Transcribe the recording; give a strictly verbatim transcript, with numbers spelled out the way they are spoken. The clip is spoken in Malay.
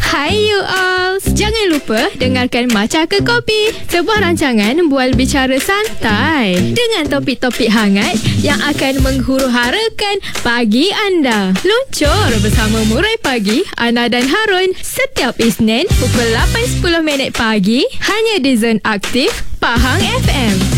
Hai you all. Jangan lupa dengarkan Macah ke Kopi, sebuah rancangan bual bicara santai dengan topik-topik hangat yang akan menghuru-harakan pagi anda. Luncur bersama Murai Pagi, Ana dan Harun setiap Isnin pukul lapan sepuluh minit pagi hanya di Zon Aktif Pahang F M.